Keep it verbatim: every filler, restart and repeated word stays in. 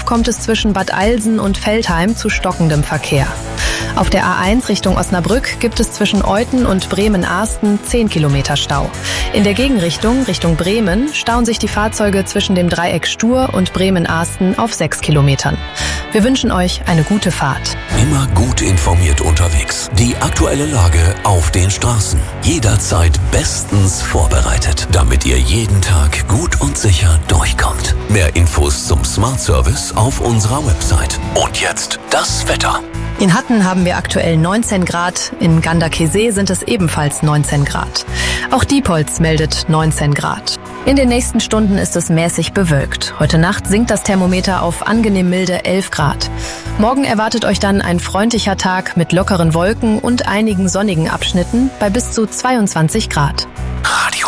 kommt es zwischen Bad Eilsen und Veltheim zu stockendem Verkehr. Auf der A eins Richtung Osnabrück gibt es zwischen Euthen und Bremen-Arsten zehn Kilometer Stau. In der Gegenrichtung, Richtung Bremen, stauen sich die Fahrzeuge zwischen dem Dreieck Stur und Bremen-Arsten auf sechs Kilometern. Wir wünschen euch eine gute Fahrt. Immer gut informiert unterwegs. Die aktuelle Lage auf den Straßen. Jederzeit bestens vorbereitet, damit ihr jeden Tag gut und sicher durchkommt. Mehr Infos zum Smart Service auf unserer Website. Und jetzt das Wetter. In Hatten haben wir aktuell neunzehn Grad, in Ganderkesee sind es ebenfalls neunzehn Grad. Auch Diepholz meldet neunzehn Grad. In den nächsten Stunden ist es mäßig bewölkt. Heute Nacht sinkt das Thermometer auf angenehm milde elf Grad. Morgen erwartet euch dann ein freundlicher Tag mit lockeren Wolken und einigen sonnigen Abschnitten bei bis zu zweiundzwanzig Grad. Radio